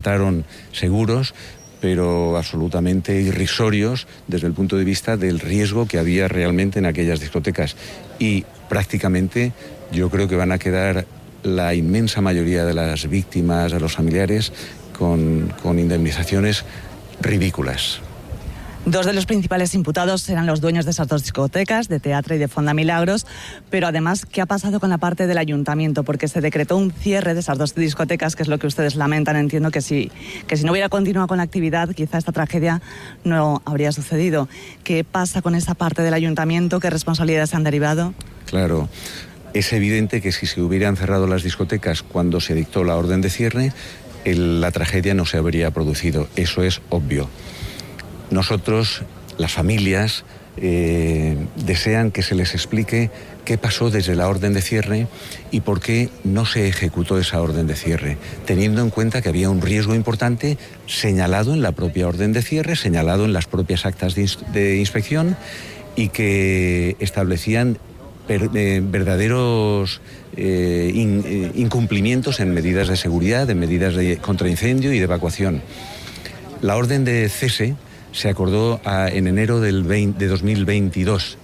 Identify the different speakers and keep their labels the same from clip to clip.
Speaker 1: resultaron seguros, pero absolutamente irrisorios desde el punto de vista del riesgo que había realmente en aquellas discotecas. Y prácticamente yo creo que van a quedar la inmensa mayoría de las víctimas, de los familiares, con indemnizaciones ridículas.
Speaker 2: Dos de los principales imputados eran los dueños de esas dos discotecas, de Teatre y de Fonda Milagros, pero además, ¿qué ha pasado con la parte del ayuntamiento? Porque se decretó un cierre de esas dos discotecas, que es lo que ustedes lamentan. Entiendo que si no hubiera continuado con la actividad, quizá esta tragedia no habría sucedido. ¿Qué pasa con esa parte del ayuntamiento? ¿Qué responsabilidades han derivado?
Speaker 1: Claro, es evidente que si se hubieran cerrado las discotecas cuando se dictó la orden de cierre, la tragedia no se habría producido. Eso es obvio. Nosotros, las familias, desean que se les explique qué pasó desde la orden de cierre y por qué no se ejecutó esa orden de cierre, teniendo en cuenta que había un riesgo importante señalado en la propia orden de cierre, señalado en las propias actas de inspección, y que establecían verdaderos incumplimientos en medidas de seguridad, en medidas de contraincendio y de evacuación. La orden de cese se acordó en enero de 2022.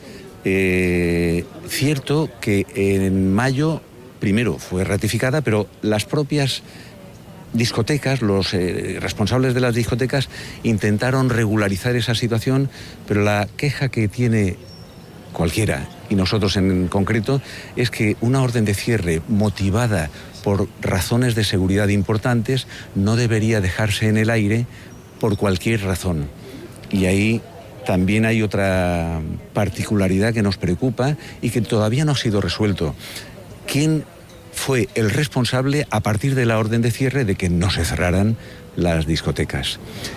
Speaker 1: Cierto que en mayo, primero, fue ratificada, pero las propias discotecas, los responsables de las discotecas, intentaron regularizar esa situación, pero la queja que tiene cualquiera, y nosotros en concreto, es que una orden de cierre motivada por razones de seguridad importantes no debería dejarse en el aire por cualquier razón. Y ahí también hay otra particularidad que nos preocupa y que todavía no ha sido resuelto. ¿Quién fue el responsable a partir de la orden de cierre de que no se cerraran las discotecas?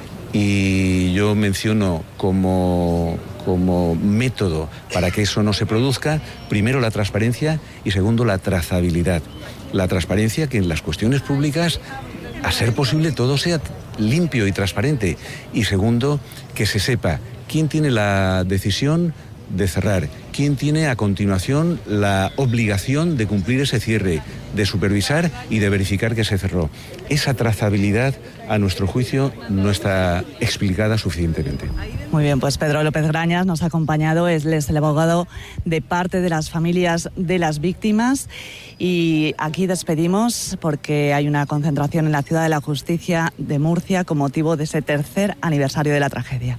Speaker 1: Y yo menciono como método para que eso no se produzca, primero la transparencia y segundo la trazabilidad. La transparencia, que en las cuestiones públicas, a ser posible, todo sea limpio y transparente. Y segundo, que se sepa quién tiene la decisión de cerrar, quién tiene a continuación la obligación de cumplir ese cierre, de supervisar y de verificar que se cerró. Esa trazabilidad, a nuestro juicio, no está explicada suficientemente.
Speaker 2: Muy bien, pues Pedro López Grañas nos ha acompañado, es el abogado de parte de las familias de las víctimas, y aquí despedimos porque hay una concentración en la Ciudad de la Justicia de Murcia con motivo de ese tercer aniversario de la tragedia.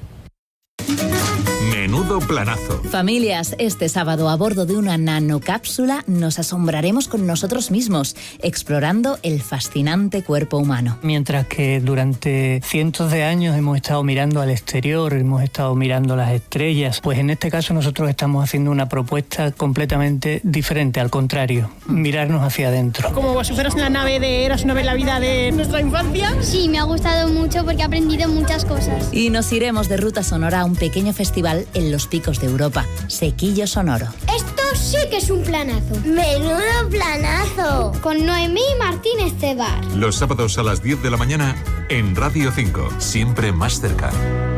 Speaker 3: Menudo planazo.
Speaker 4: Familias, este sábado a bordo de una nanocápsula nos asombraremos con nosotros mismos, explorando el fascinante cuerpo humano.
Speaker 5: Mientras que durante cientos de años hemos estado mirando al exterior, hemos estado mirando las estrellas, pues en este caso nosotros estamos haciendo una propuesta completamente diferente, al contrario, mirarnos hacia adentro.
Speaker 6: Como si fueras una nave Eras una vez la vida de nuestra infancia.
Speaker 7: Sí, me ha gustado mucho porque he aprendido muchas cosas.
Speaker 4: Y nos iremos de ruta sonora a un pequeño festival en los picos de Europa, Sequillo Sonoro.
Speaker 7: Esto sí que es un planazo. ¡Menudo planazo! Con Noemí Martínez Cebar.
Speaker 3: Los sábados a las 10 de la mañana en Radio 5, siempre más cerca.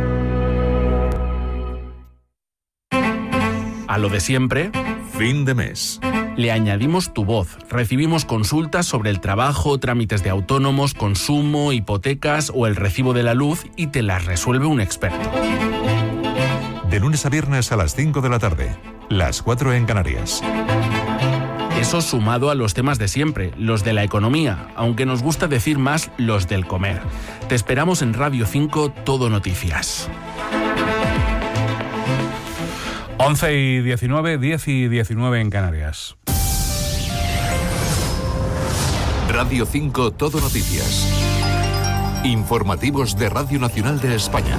Speaker 8: A lo de siempre,
Speaker 3: fin de mes.
Speaker 8: Le añadimos tu voz. Recibimos consultas sobre el trabajo, trámites de autónomos, consumo, hipotecas o el recibo de la luz y te las resuelve un experto.
Speaker 3: De lunes a viernes a las 5 de la tarde, las 4 en Canarias.
Speaker 8: Eso sumado a los temas de siempre, los de la economía, aunque nos gusta decir más los del comer. Te esperamos en Radio 5 Todo Noticias.
Speaker 9: 11:19, 10:19 en Canarias.
Speaker 3: Radio 5 Todo Noticias. Informativos de Radio Nacional de España.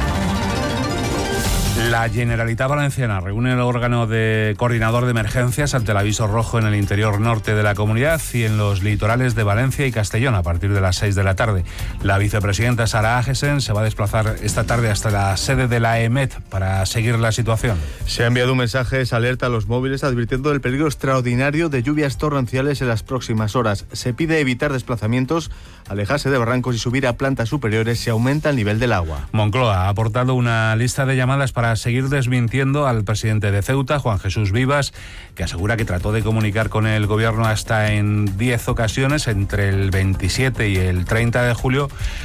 Speaker 9: La Generalitat Valenciana reúne el órgano de coordinador de emergencias ante el aviso rojo en el interior norte de la comunidad y en los litorales de Valencia y Castellón a partir de las 6 de la tarde. La vicepresidenta Sara Agesen se va a desplazar esta tarde hasta la sede de la EMET para seguir la situación.
Speaker 10: Se ha enviado un mensaje de alerta a los móviles advirtiendo del peligro extraordinario de lluvias torrenciales en las próximas horas. Se pide evitar desplazamientos, alejarse de barrancos y subir a plantas superiores si aumenta el nivel del agua.
Speaker 9: Moncloa ha aportado una lista de llamadas para seguir desmintiendo al presidente de Ceuta, Juan Jesús Vivas, que asegura que trató de comunicar con el gobierno hasta en 10 ocasiones entre el 27 y el 30 de julio,